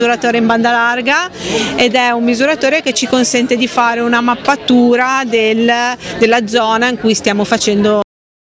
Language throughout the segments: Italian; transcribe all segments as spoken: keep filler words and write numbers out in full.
misuratore in banda larga ed è un misuratore che ci consente di fare una mappatura del, della zona in cui stiamo facendo.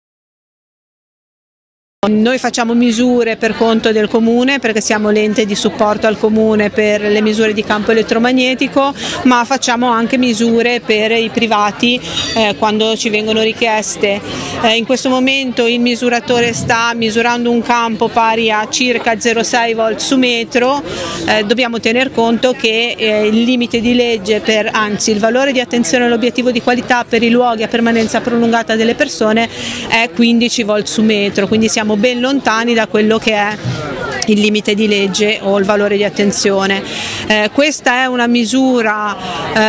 Noi facciamo misure per conto del comune perché siamo l'ente di supporto al comune per le misure di campo elettromagnetico, ma facciamo anche misure per i privati eh, quando ci vengono richieste. Eh, in questo momento il misuratore sta misurando un campo pari a circa zero virgola sei volt su metro. Eh, dobbiamo tener conto che eh, il limite di legge, per, anzi il valore di attenzione all'obiettivo di qualità per i luoghi a permanenza prolungata delle persone è quindici volt su metro, quindi siamo ben lontani da quello che è il limite di legge o il valore di attenzione. Eh, questa è una misura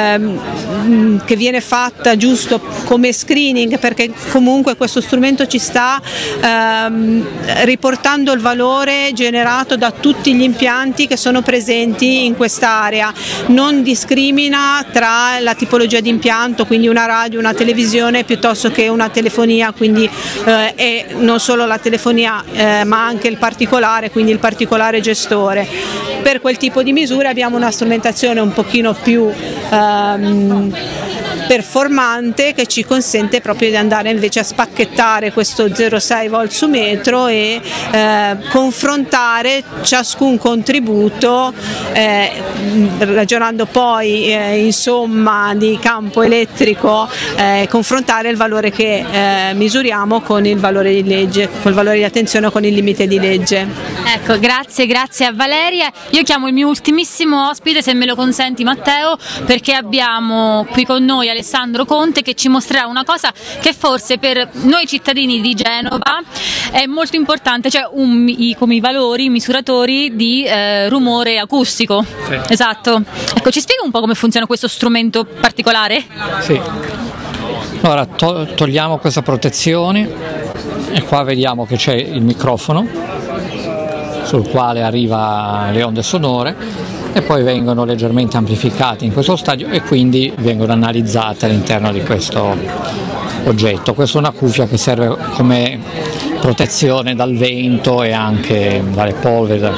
ehm, che viene fatta giusto come screening, perché comunque questo strumento ci sta ehm, riportando il valore generato da tutti gli impianti che sono presenti in quest'area, non discrimina tra la tipologia di impianto, quindi una radio, una televisione piuttosto che una telefonia, quindi eh, e non solo la telefonia eh, ma anche il particolare, quindi il particolare gestore. Per quel tipo di misure abbiamo una strumentazione un pochino più ehm, performante che ci consente proprio di andare invece a spacchettare questo zero virgola sei volt su metro e eh, confrontare ciascun contributo eh, ragionando poi eh, in somma di campo elettrico, eh, confrontare il valore che eh, misuriamo con il valore di legge, con il valore di attenzione o con il limite di legge. Ecco, grazie, grazie a Valeria. Io chiamo il mio ultimissimo ospite, se me lo consenti Matteo, perché abbiamo qui con noi Alessandro Conte che ci mostrerà una cosa che forse per noi cittadini di Genova è molto importante, cioè un, i, come i valori, i misuratori di eh, rumore acustico. Sì. Esatto. Ecco, ci spiega un po' come funziona questo strumento particolare? Sì. Allora, to- togliamo questa protezione e qua vediamo che c'è il microfono sul quale arriva le onde sonore e poi vengono leggermente amplificate in questo stadio e quindi vengono analizzate all'interno di questo oggetto. Questa è una cuffia che serve come protezione dal vento e anche dalle polveri.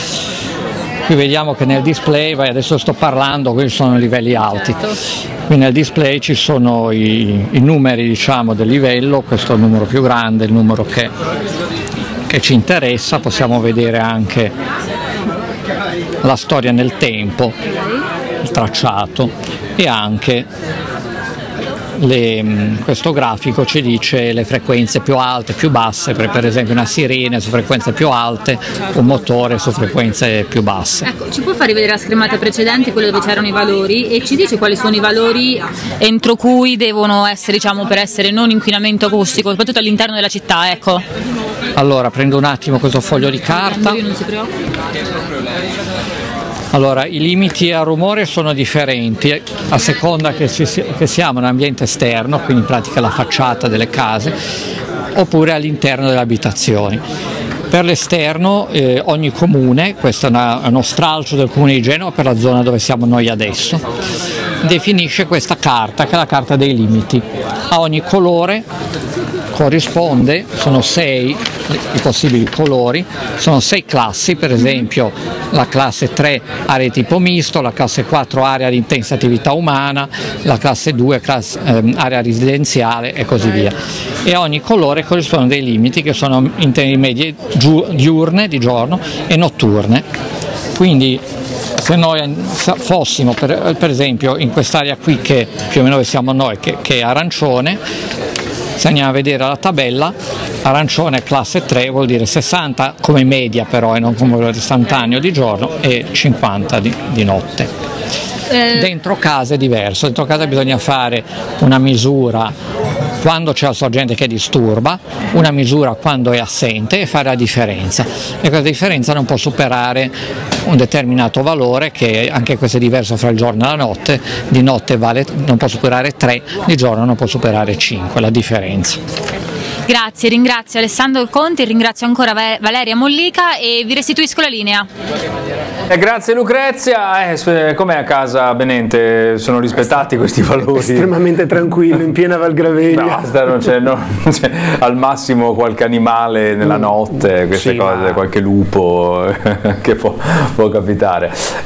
Qui vediamo che nel display, adesso sto parlando, qui sono livelli alti, qui nel display ci sono i, i numeri, diciamo, del livello, questo è il numero più grande, il numero che, che ci interessa, possiamo vedere anche la storia nel tempo, il tracciato e anche le, questo grafico ci dice le frequenze più alte, più basse, per, per esempio una sirena su frequenze più alte, un motore su frequenze più basse. Ecco, ci può far rivedere la schermata precedente, quello dove c'erano i valori, e ci dice quali sono i valori entro cui devono essere, diciamo, per essere non inquinamento acustico, soprattutto all'interno della città, ecco. Allora, prendo un attimo questo foglio di carta. Non si preoccupi. Allora, i limiti a rumore sono differenti a seconda che, ci, che siamo in un ambiente esterno, quindi in pratica la facciata delle case, oppure all'interno delle abitazioni. Per l'esterno eh, ogni comune, questo è una, uno stralcio del comune di Genova per la zona dove siamo noi adesso, definisce questa carta, che è la carta dei limiti. A ogni colore corrisponde, sono sei i possibili colori, sono sei classi, per esempio la classe tre area di tipo misto, la classe quattro area di intensa attività umana, la classe due classe, eh, area residenziale e così via. E a ogni colore corrispondono dei limiti che sono intermedie diurne di giorno e notturne. Quindi se noi fossimo per, per esempio in quest'area qui, che più o meno dove siamo noi, che, che è arancione, se andiamo a vedere la tabella, arancione classe tre vuol dire sessanta come media però e non come istantaneo di giorno e cinquanta di, di notte. Eh. Dentro casa è diverso, dentro casa bisogna fare una misura quando c'è la sorgente che disturba, una misura quando è assente e fare la differenza. E questa differenza non può superare un determinato valore, che anche questo è diverso fra il giorno e la notte, di notte vale, non può superare tre, di giorno non può superare cinque, la differenza. Grazie, ringrazio Alessandro Conti, ringrazio ancora Valeria Mollica e vi restituisco la linea. Eh, grazie Lucrezia, eh, com'è a casa Benente? Sono rispettati questi valori? Estremamente tranquillo, in piena Val Graveglia. Basta, non c'è, non c'è, al massimo qualche animale nella notte, queste sì, cose, ma... qualche lupo che può, può capitare.